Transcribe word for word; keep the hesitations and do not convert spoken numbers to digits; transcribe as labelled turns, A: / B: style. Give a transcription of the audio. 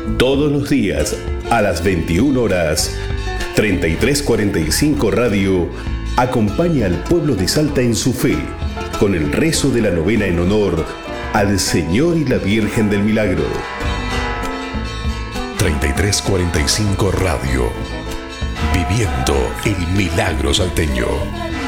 A: Todos los días, a las veintiuna horas, treinta y tres cuarenta y cinco Radio acompaña al pueblo de Salta en su fe, con el rezo de la novena en honor al Señor y la Virgen del Milagro.
B: treinta y tres cuarenta y cinco Radio, viviendo el milagro salteño.